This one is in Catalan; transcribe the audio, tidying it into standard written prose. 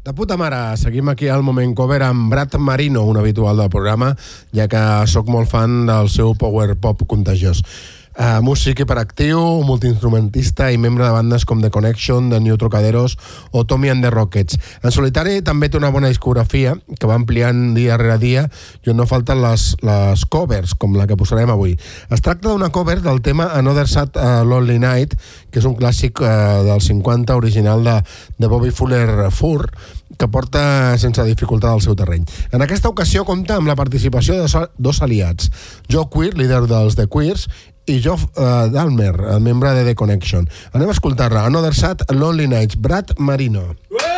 De puta mare, seguim aquí al Moment Cover amb Brad Marino, un habitual del programa, ja que sóc molt fan del seu power pop contagiós. Músic hiperactiu, multiinstrumentista i membre de bandes com The Connection, The New Trocaderos o Tommy and the Rockets. En solitari també té una bona discografia que va ampliant dia rere dia i on no falten les covers, com la que posarem avui. Es tracta d'una cover del tema Another Sad Lonely Night, que és un clàssic dels 50 original de Bobby Fuller Fur, que porta sense dificultat al seu terreny. En aquesta ocasió compta amb la participació de dos aliats, Joe Queer, líder dels The Queers, i Geoff Dalmer, el membre de The Connection. Anem a escoltar-la. Another Sad Lonely Nights, Brad Marino.